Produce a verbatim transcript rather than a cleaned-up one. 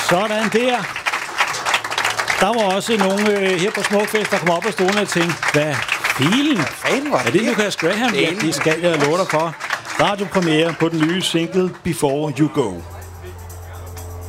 Sådan der. Der var også nogle øh, her på Smukfest, der kom op af stolen og tænkte, hvad filen? Hvad var er det Lucas Graham? Ja, det skal jeg love dig for. Radiopremiere på den nye single Before You Go.